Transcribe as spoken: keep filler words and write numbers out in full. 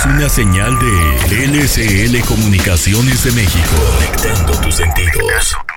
una señal de L C L Comunicaciones de México. Conectando tus sentidos.